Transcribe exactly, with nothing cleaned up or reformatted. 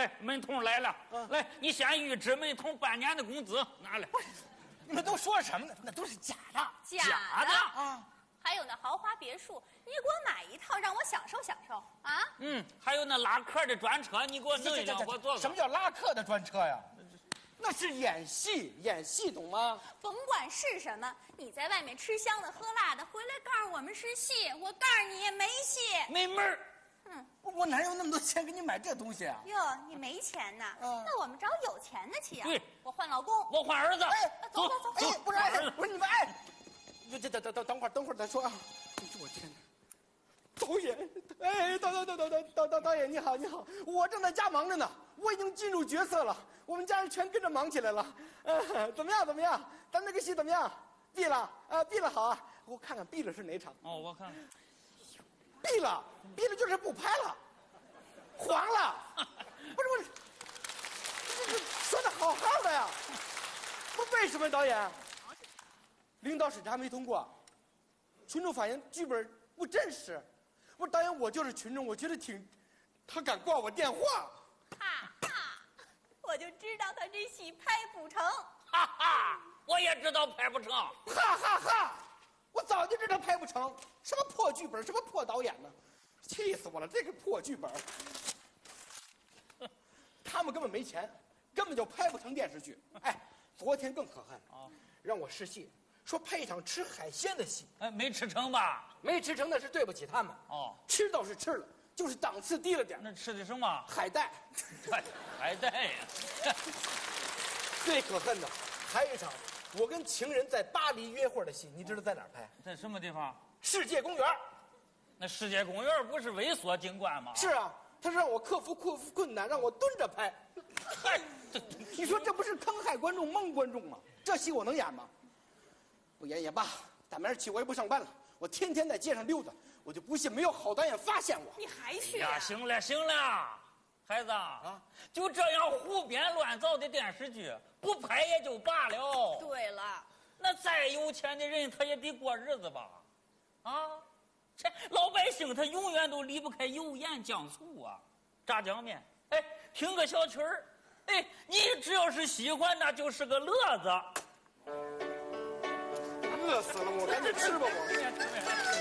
来，门童来了，嗯、来，你先预支门童半年的工资，拿来。 你们都说什么呢？那都是假的， 假的啊！ 还有那豪华别墅，你给我买一套，让我享受享受啊！ 嗯，还有那拉客的专车，你给我弄一辆，我坐。 什么叫拉客的专车呀？那是演戏，演戏懂吗？ 甭管是什么，你在外面吃香的喝辣的，回来告诉我们是戏，我告诉你没戏， 没门儿。 嗯， 我哪有那么多钱给你买这东西啊？ 哟，你没钱呐？ 嗯， 那我们找有钱的去啊。 对， 我换老公， 我换儿子。 哎， 走走走， 哎，不是，哎，不是你们，哎，这这等等等等会儿，等会儿再说啊！哎呦我天哪！导演，哎，导导导导导导导导演你好，你好，我正在家忙着呢，我已经进入角色了，我们家人全跟着忙起来了。呃，怎么样？怎么样？咱那个戏怎么样？闭了啊，闭了好啊，我看看闭了是哪场？ 哦，我看看。 闭了，闭了就是不拍了，黄了。不是不是，这这说的好好的呀，不为什么导演？领导审查没通过，群众反映剧本不真实。我说导演，我就是群众，我觉得挺，他敢挂我电话。 哈哈，我就知道他这戏拍不成。 哈哈，我也知道拍不成。 哈哈哈，我早就知道拍不成，什么破剧本，什么破导演呢，气死我了！这个破剧本，他们根本没钱，根本就拍不成电视剧。哎，昨天更可恨啊，让我试戏，说拍一场吃海鲜的戏， 哎，没吃成吧？ 没吃成那是对不起他们。 哦， 吃倒是吃了，就是档次低了点。 那吃的什么？ 海带， 海带呀。 最可恨的还有一场，我跟情人在巴黎约会的戏，你知道在哪儿拍？ 在什么地方？ 世界公园。 那世界公园不是猥琐景观吗？ 是啊，他是让我克服克服困难，让我蹲着拍。 嗨， 你说这不是坑害观众、蒙观众吗？这戏我能演吗？不演也罢，打明儿起我也不上班了，我天天在街上溜达，我就不信没有好导演发现我。 你还去呀？行了行了，孩子啊，就这样胡编乱造的电视剧，不拍也就罢了。 对了， 那再有钱的人，他也得过日子吧？啊，这老百姓他永远都离不开油盐酱醋啊，炸酱面。哎，听个小曲儿，哎，你只要是喜欢，那就是个乐子。 饿死了我，赶紧吃吧我。